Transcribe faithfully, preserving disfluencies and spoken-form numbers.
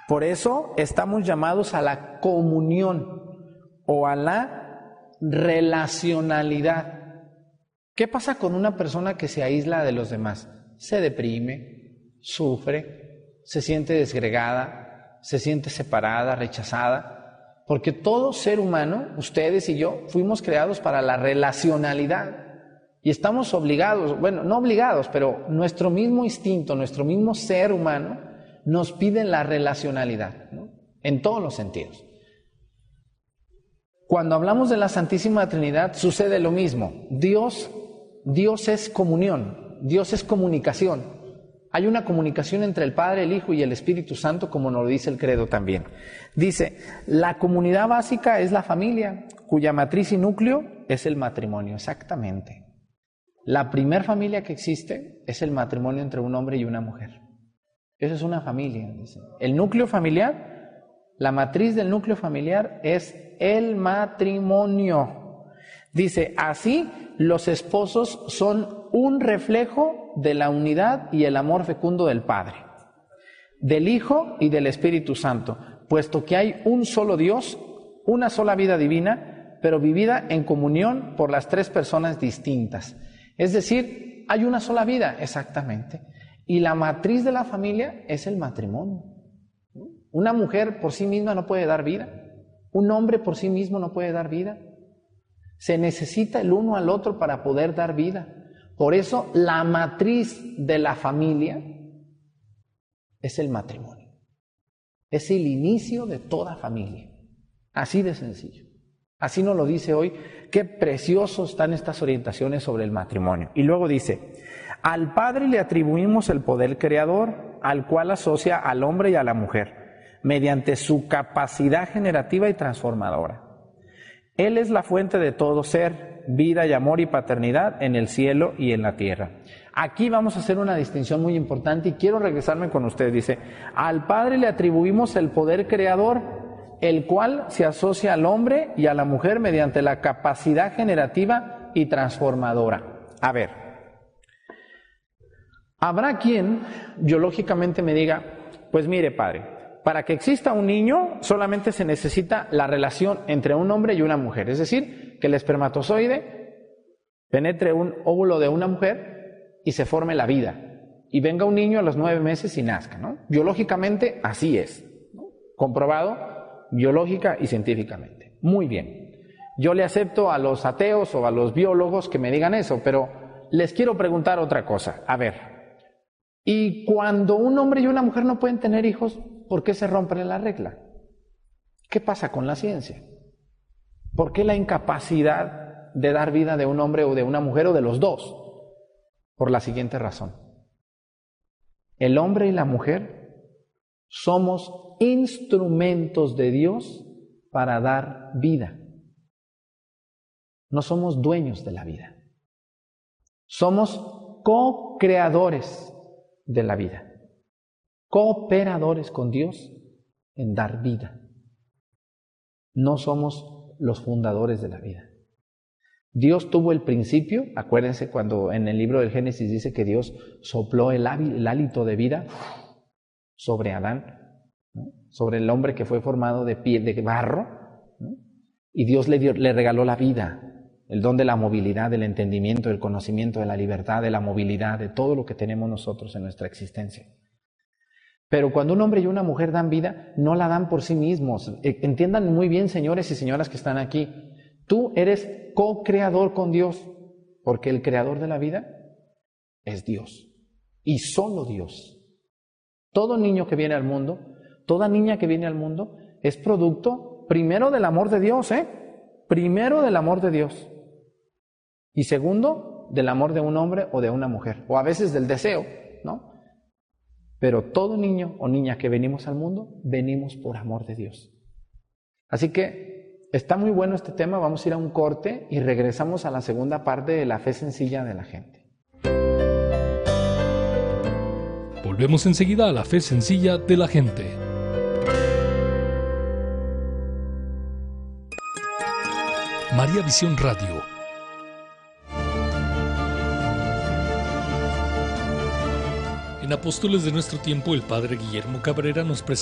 Por eso estamos llamados a la comunión o a la relacionalidad. ¿Qué pasa con una persona que se aísla de los demás? Se deprime, sufre, se siente desgregada, se siente separada, rechazada, porque todo ser humano, ustedes y yo, fuimos creados para la relacionalidad y estamos obligados, bueno, no obligados, pero nuestro mismo instinto, nuestro mismo ser humano nos pide la relacionalidad, ¿no? En todos los sentidos. Cuando hablamos de la Santísima Trinidad sucede lo mismo. Dios, Dios es comunión, Dios es comunicación. Hay una comunicación entre el Padre, el Hijo y el Espíritu Santo, como nos lo dice el credo también. Dice, la comunidad básica es la familia, cuya matriz y núcleo es el matrimonio, exactamente. La primer familia que existe es el matrimonio entre un hombre y una mujer. Eso es una familia, dice. El núcleo familiar, la matriz del núcleo familiar es el matrimonio. Dice, así los esposos son un reflejo de la unidad y el amor fecundo del Padre, del Hijo y del Espíritu Santo, puesto que hay un solo Dios, una sola vida divina, pero vivida en comunión por las tres personas distintas. Es decir, hay una sola vida, exactamente. Y la matriz de la familia es el matrimonio. Una mujer por sí misma no puede dar vida. Un hombre por sí mismo no puede dar vida. Se necesita el uno al otro para poder dar vida. Por eso la matriz de la familia es el matrimonio. Es el inicio de toda familia. Así de sencillo. Así nos lo dice hoy. Qué preciosos están estas orientaciones sobre el matrimonio. Y luego dice, al Padre le atribuimos el poder creador, al cual asocia al hombre y a la mujer, mediante su capacidad generativa y transformadora. Él es la fuente de todo ser, vida y amor y paternidad en el cielo y en la tierra. Aquí vamos a hacer una distinción muy importante y quiero regresarme con ustedes. Dice, al Padre le atribuimos el poder creador, el cual se asocia al hombre y a la mujer mediante la capacidad generativa y transformadora. A ver, habrá quien biológicamente me diga, pues mire padre, para que exista un niño solamente se necesita la relación entre un hombre y una mujer, es decir, que el espermatozoide penetre un óvulo de una mujer y se forme la vida, y venga un niño a los nueve meses y nazca, ¿no? Biológicamente así es, ¿no? Comprobado biológica y científicamente. Muy bien. Yo le acepto a los ateos o a los biólogos que me digan eso, pero les quiero preguntar otra cosa. A ver, ¿y cuando un hombre y una mujer no pueden tener hijos, por qué se rompe la regla? ¿Qué pasa con la ciencia? ¿Por qué la incapacidad de dar vida de un hombre o de una mujer o de los dos? Por la siguiente razón. El hombre y la mujer somos instrumentos de Dios para dar vida. No somos dueños de la vida. Somos co-creadores de la vida. Cooperadores con Dios en dar vida. No somos los fundadores de la vida. Dios tuvo el principio, acuérdense cuando en el libro del Génesis dice que Dios sopló el, el hálito de vida sobre Adán, ¿no? Sobre el hombre que fue formado de piel de barro, ¿no? Y Dios le, dio, le regaló la vida, el don de la movilidad, del entendimiento, del conocimiento, de la libertad, de la movilidad, de todo lo que tenemos nosotros en nuestra existencia. Pero cuando un hombre y una mujer dan vida, no la dan por sí mismos. Entiendan muy bien, señores y señoras que están aquí, tú eres co-creador con Dios, porque el creador de la vida es Dios, y solo Dios. Todo niño que viene al mundo, toda niña que viene al mundo, es producto primero del amor de Dios, ¿eh? Primero del amor de Dios. Y segundo, del amor de un hombre o de una mujer, o a veces del deseo, ¿no? Pero todo niño o niña que venimos al mundo, venimos por amor de Dios. Así que está muy bueno este tema, vamos a ir a un corte y regresamos a la segunda parte de la fe sencilla de la gente. Volvemos enseguida a la fe sencilla de la gente. María Visión Radio. En Apóstoles de nuestro tiempo, el padre Guillermo Cabrera nos presenta